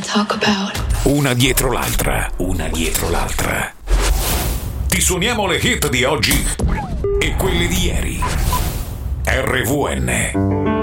talk about. Una dietro l'altra. Ti suoniamo le hit di oggi e quelle di ieri. RVN.